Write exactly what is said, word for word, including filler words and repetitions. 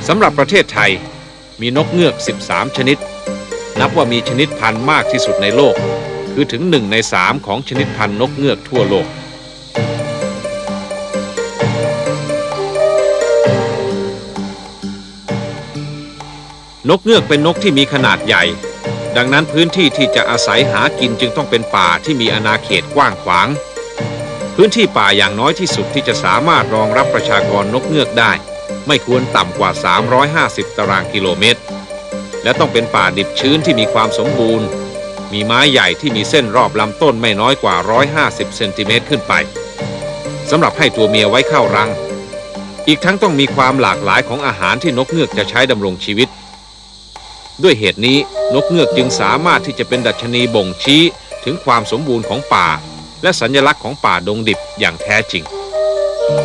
สำหรับประเทศไทยมีนกเงือกสิบสามชนิดนับว่ามีชนิดพันธุ์มากที่สุดในโลกคือถึงหนึ่งในสามของชนิดพันธุ์นกเงือกทั่วโลกนกเงือกเป็นนกที่มีขนาดใหญ่ดังนั้นพื้นที่ที่จะอาศัยหากินจึงต้องเป็นป่าที่มีอาณาเขตกว้างขวางพื้นที่ป่าอย่างน้อยที่สุดที่จะสามารถรองรับประชากรนกเงือกได้ไม่ควรต่ำกว่าสามร้อยห้าสิบตารางกิโลเมตรและต้องเป็นป่าดิบชื้นที่มีความสมบูรณ์มีไม้ใหญ่ที่มีเส้นรอบลำต้นไม่น้อยกว่าหนึ่งร้อยห้าสิบเซนติเมตรขึ้นไปสำหรับให้ตัวเมียไว้เข้ารังอีกทั้งต้องมีความหลากหลายของอาหารที่นกเงือกจะใช้ดำรงชีวิตด้วยเหตุนี้นกเงือกจึงสามารถที่จะเป็นดัชนีบ่งชี้ถึงความสมบูรณ์ของป่าและสัญลักษณ์ของป่าดงดิบอย่างแท้จริง